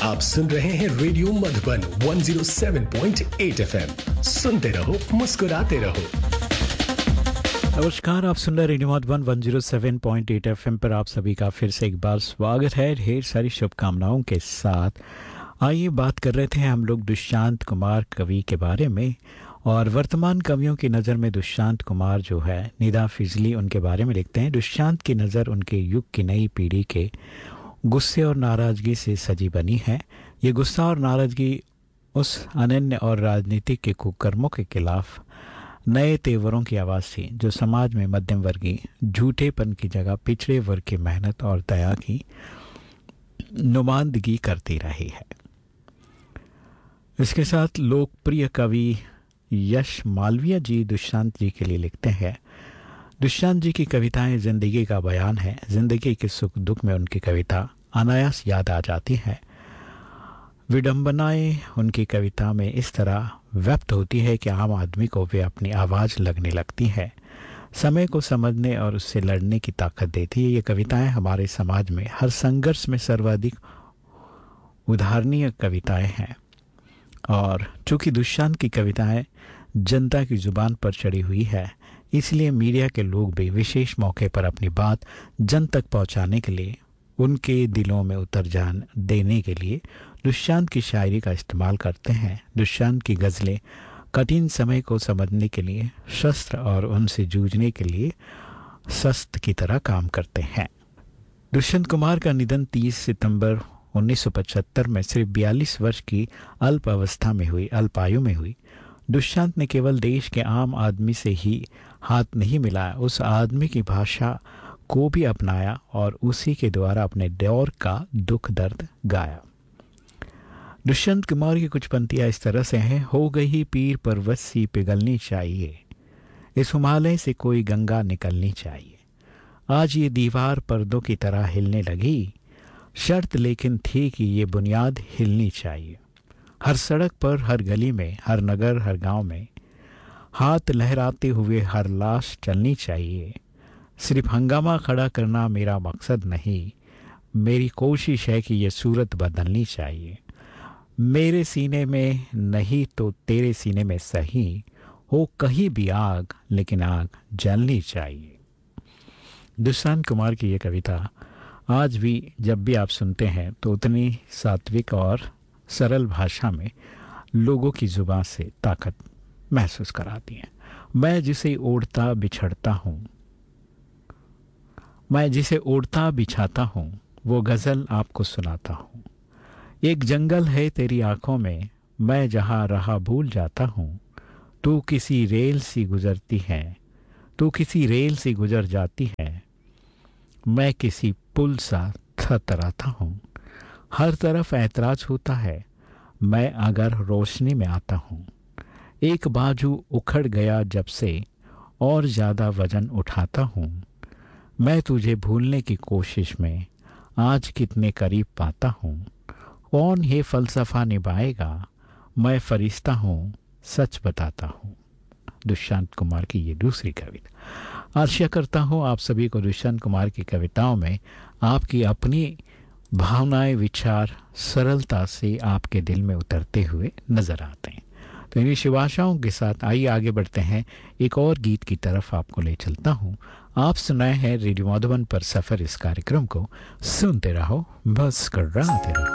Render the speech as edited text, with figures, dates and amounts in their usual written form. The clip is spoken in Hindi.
आप सुन रहे हैं रेडियो मधुबन 107.8 एफएम। सुनते रहो, मुस्कुराते रहो। नमस्कार, आप सुन रहे रेडियो मधुबन 107.8 एफएम पर आप सभी का फिर से एक बार स्वागत है ढेर सारी शुभकामनाओं के साथ। आइए बात कर रहे थे हम लोग दुष्यंत कुमार कवि के बारे में, और वर्तमान कवियों की नज़र में दुष्यंत कुमार जो है, निदा फिजली उनके बारे में लिखते हैं। दुष्यंत की नज़र उनके युग की नई पीढ़ी के गुस्से और नाराज़गी से सजी बनी है। ये गुस्सा और नाराज़गी उस अनन्य और राजनीतिक के कुकर्मों के खिलाफ नए तेवरों की आवाज़ थी, जो समाज में मध्यम वर्गीय झूठेपन की जगह पिछड़े वर्ग की मेहनत और दया की नुमाइंदगी करती रही है। इसके साथ लोकप्रिय कवि यश मालवीय जी दुष्यंत जी के लिए लिखते हैं। दुष्यंत जी की कविताएं जिंदगी का बयान है। जिंदगी के सुख दुख में उनकी कविता अनायास याद आ जाती है। विडंबनाएं उनकी कविता में इस तरह व्यक्त होती है कि आम आदमी को वे अपनी आवाज़ लगने लगती है, समय को समझने और उससे लड़ने की ताकत देती है। ये कविताएं हमारे समाज में हर संघर्ष में सर्वाधिक उदाहरणीय कविताएं हैं, और चूंकि दुष्यंत की कविताएं जनता की जुबान पर चढ़ी हुई है, इसलिए मीडिया के लोग भी विशेष मौके पर अपनी बात जन तक पहुंचाने के लिए, उनके दिलों में उतर जान देने के लिए दुष्यंत की शायरी का इस्तेमाल करते हैं। दुष्यंत की गज़लें कठिन समय को समझने के लिए शस्त्र और उनसे जूझने के लिए शस्त्र की तरह काम करते हैं। दुष्यंत कुमार का निधन 30 सितंबर 1975 में सिर्फ 42 वर्ष की अल्पायु में हुई। दुष्यंत ने केवल देश के आम आदमी से ही हाथ नहीं मिलाया, उस आदमी की भाषा को भी अपनाया और उसी के द्वारा अपने दौर का दुख दर्द गाया। दुष्यंत कुमार की कुछ पंक्तियां इस तरह से हैं। हो गई पीर पर्वत सी पिघलनी चाहिए, इस हिमालय से कोई गंगा निकलनी चाहिए। आज ये दीवार पर्दों की तरह हिलने लगी, शर्त लेकिन थी कि ये बुनियाद हिलनी चाहिए। हर सड़क पर, हर गली में, हर नगर, हर गांव में हाथ लहराते हुए हर लाश चलनी चाहिए। सिर्फ हंगामा खड़ा करना मेरा मकसद नहीं, मेरी कोशिश है कि ये सूरत बदलनी चाहिए। मेरे सीने में नहीं तो तेरे सीने में सही, हो कहीं भी आग, लेकिन आग जलनी चाहिए। दुष्यंत कुमार की ये कविता आज भी जब भी आप सुनते हैं तो उतनी सात्विक और सरल भाषा में लोगों की जुबान से ताकत महसूस कराती है। मैं जिसे ओढ़ता बिछाता हूँ वो गज़ल आपको सुनाता हूँ। एक जंगल है तेरी आंखों में, मैं जहाँ रहा भूल जाता हूँ। तू किसी रेल सी गुजर जाती है, मैं किसी पुल सा थरथराता हूँ। हर तरफ ऐतराज होता है, मैं अगर रोशनी में आता हूँ। एक बाजू उखड़ गया जब से और ज़्यादा वजन उठाता हूँ। मैं तुझे भूलने की कोशिश में आज कितने करीब पाता हूँ। कौन ये फ़लसफ़ा निभाएगा, मैं फरिश्ता हूँ सच बताता हूँ। दुष्यंत कुमार की ये दूसरी कविता। आशा करता हूँ आप सभी को दुष्यंत कुमार की कविताओं में आपकी अपनी भावनाएं, विचार सरलता से आपके दिल में उतरते हुए नजर आते हैं। तो इन्हीं शुभ आशाओं के साथ आइए आगे बढ़ते हैं। एक और गीत की तरफ आपको ले चलता हूँ। आप सुनाए हैं रेडियो मधुबन पर सफ़र। इस कार्यक्रम को सुनते रहो, बस कर रहा रहो।